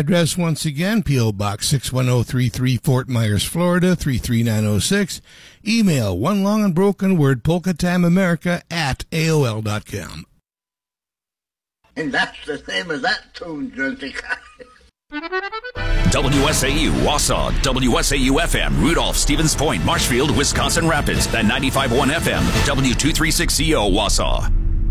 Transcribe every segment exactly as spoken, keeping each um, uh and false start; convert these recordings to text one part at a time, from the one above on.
address once again, P O. Box six one zero three three, Fort Myers, Florida, three three nine zero six. Email one long and broken word, polka time america at A O L dot com. And that's the same as that tune, Jessica. W S A U, Wausau, W S A U F M, Rudolph, Stevens Point, Marshfield, Wisconsin Rapids, and ninety-five point one F M, W two thirty-six C O, Wausau.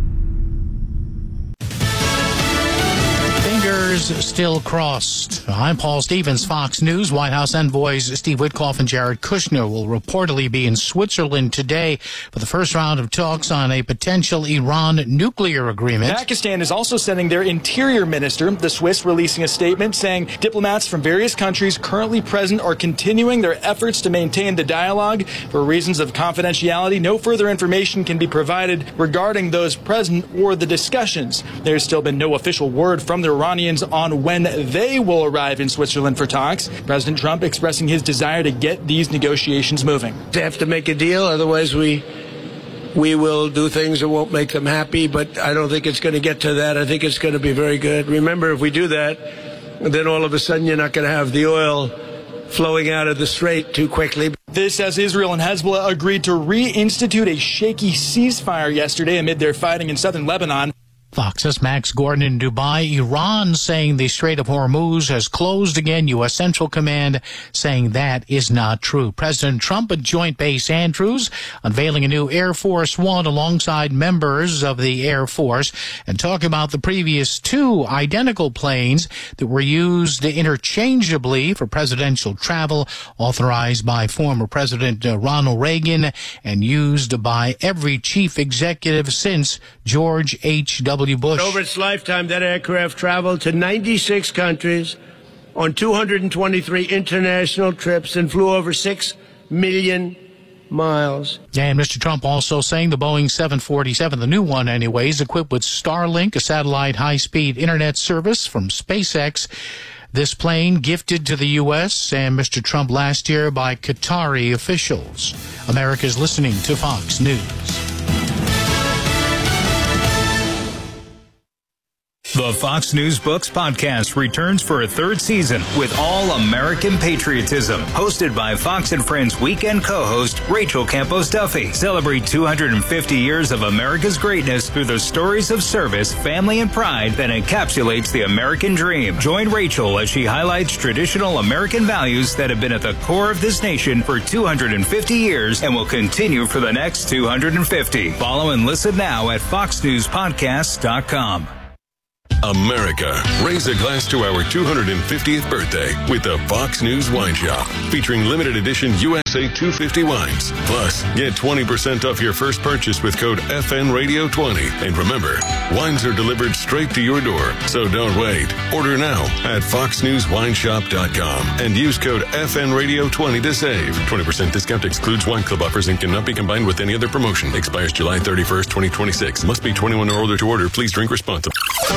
Fingers still crossed. I'm Paul Stevens, Fox News. White House envoys Steve Witkoff and Jared Kushner will reportedly be in Switzerland today for the first round of talks on a potential Iran nuclear agreement. Pakistan is also sending their interior minister, the Swiss, releasing a statement saying diplomats from various countries currently present are continuing their efforts to maintain the dialogue. For reasons of confidentiality, no further information can be provided regarding those present or the discussions. There's still been no official word from the Iranians on when they will arrive in Switzerland for talks. President Trump expressing his desire to get these negotiations moving. They have to make a deal, otherwise we we will do things that won't make them happy, but I don't think it's going to get to that. I think it's going to be very good. Remember, if we do that, then all of a sudden you're not going to have the oil flowing out of the strait too quickly. This as Israel and Hezbollah agreed to reinstitute a shaky ceasefire yesterday amid their fighting in southern Lebanon. Fox's Max Gordon in Dubai. Iran saying the Strait of Hormuz has closed again. U S. Central Command saying that is not true. President Trump at Joint Base Andrews unveiling a new Air Force One alongside members of the Air Force and talking about the previous two identical planes that were used interchangeably for presidential travel, authorized by former President Ronald Reagan and used by every chief executive since George H W Bush. Over its lifetime, that aircraft traveled to ninety-six countries on two hundred twenty-three international trips and flew over six million miles. And Mister Trump also saying the Boeing seven forty-seven, the new one anyways, equipped with Starlink, a satellite high-speed internet service from SpaceX. This plane gifted to the U S and Mister Trump last year by Qatari officials. America's listening to Fox News. The Fox News Books podcast returns for a third season with all American patriotism. Hosted by Fox and Friends weekend co-host Rachel Campos Duffy. Celebrate two hundred fifty years of America's greatness through the stories of service, family, and pride that encapsulates the American dream. Join Rachel as she highlights traditional American values that have been at the core of this nation for two hundred fifty years and will continue for the next two hundred fifty. Follow and listen now at fox news podcasts dot com. America, raise a glass to our two hundred fiftieth birthday with the Fox News Wine Shop, featuring limited edition U S A two fifty wines. Plus, get twenty percent off your first purchase with code F N Radio twenty. And remember, wines are delivered straight to your door, so don't wait. Order now at fox news wine shop dot com and use code F N Radio twenty to save. twenty percent discount excludes wine club offers and cannot be combined with any other promotion. Expires July thirty-first, twenty twenty-six. Must be twenty-one or older to order. Please drink responsibly.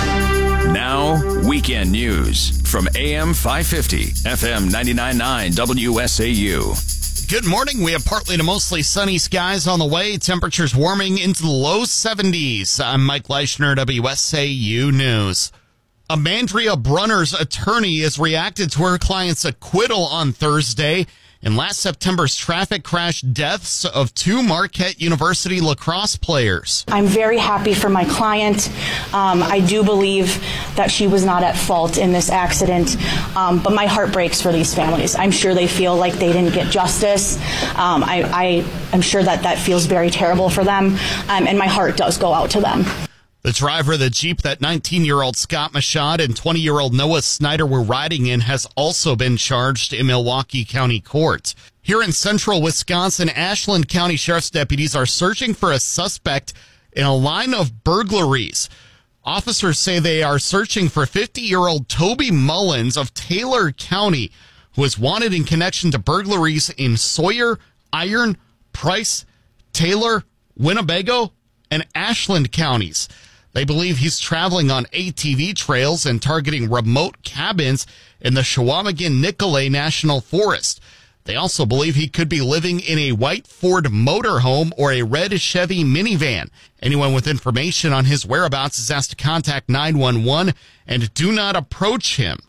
Now, weekend news from A M five fifty, F M ninety-nine point nine W S A U. Good morning. We have partly to mostly sunny skies on the way. Temperatures warming into the low seventies. I'm Mike Leischner, W S A U News. Amandria Brunner's attorney has reacted to her client's acquittal on Thursday in last September's traffic crash deaths of two Marquette University lacrosse players. I'm very happy for my client. Um, I do believe that she was not at fault in this accident, um, but my heart breaks for these families. I'm sure they feel like they didn't get justice. Um, I, I am sure that that feels very terrible for them, um, and my heart does go out to them. The driver of the Jeep that nineteen-year-old Scott Machad and twenty-year-old Noah Snyder were riding in has also been charged in Milwaukee County Court. Here in central Wisconsin, Ashland County Sheriff's deputies are searching for a suspect in a line of burglaries. Officers say they are searching for fifty-year-old Toby Mullins of Taylor County, who is wanted in connection to burglaries in Sawyer, Iron, Price, Taylor, Winnebago, and Ashland counties. They believe he's traveling on A T V trails and targeting remote cabins in the Chequamegon-Nicolet National Forest. They also believe he could be living in a white Ford motorhome or a red Chevy minivan. Anyone with information on his whereabouts is asked to contact nine one one and do not approach him.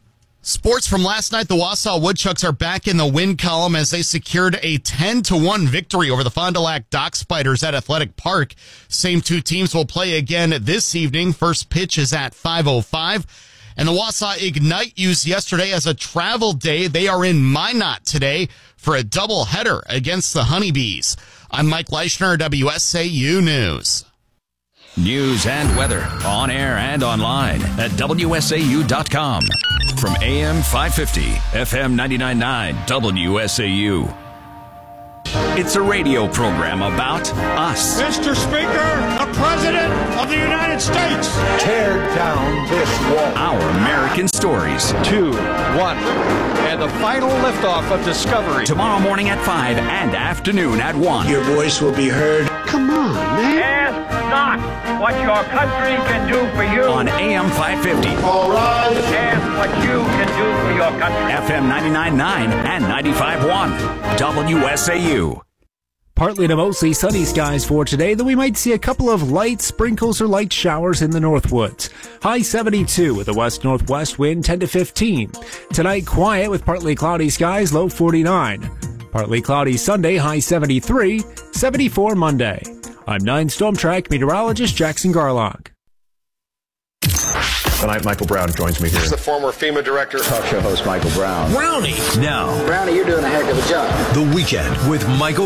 Sports from last night, the Wausau Woodchucks are back in the win column as they secured a ten to one victory over the Fond du Lac Dock Spiders at Athletic Park. Same two teams will play again this evening. First pitch is at five oh five. And the Wausau Ignite used yesterday as a travel day. They are in Minot today for a doubleheader against the Honeybees. I'm Mike Leischner, W S A U News. News and weather on air and online at W S A U dot com. From A M five fifty, F M ninety-nine point nine, W S A U. It's a radio program about us. Mister Speaker, the President of the United States. Tear down this wall. Our American stories. Two, one, and the final liftoff of Discovery. Tomorrow morning at five and afternoon at one. Your voice will be heard. Come on, man. Ask not what your country can do for you. On A M five fifty. All right. Ask what you can do for your country. F M ninety-nine point nine and ninety-five point one. W S A U. Partly to mostly sunny skies for today, though we might see a couple of light sprinkles or light showers in the Northwoods. High seventy-two with a west-northwest wind ten to fifteen. Tonight, quiet with partly cloudy skies, low forty-nine. Partly cloudy Sunday, high seventy-three. seventy-four Monday. I'm nine Storm Track meteorologist Jackson Garlock. Tonight, Michael Brown joins me here. This is the former FEMA director. Talk show host Michael Brown. Brownie. Now, Brownie, you're doing a heck of a job. The Weekend with Michael